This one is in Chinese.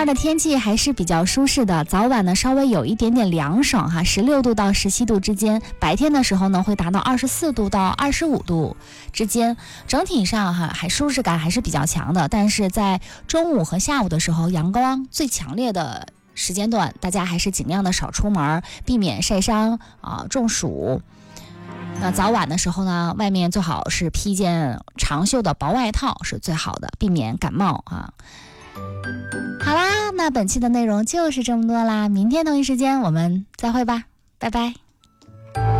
天的天气还是比较舒适的，早晚呢稍微有一点点凉爽哈，16度到17度之间，白天的时候呢会达到24度到25度之间，整体上还舒适感还是比较强的。但是在中午和下午的时候，阳光最强烈的时间段，大家还是尽量的少出门，避免晒伤中暑。那早晚的时候呢，外面最好是披件长袖的薄外套是最好的，避免感冒啊。好啦，那本期的内容就是这么多啦，明天同一时间我们再会吧，拜拜。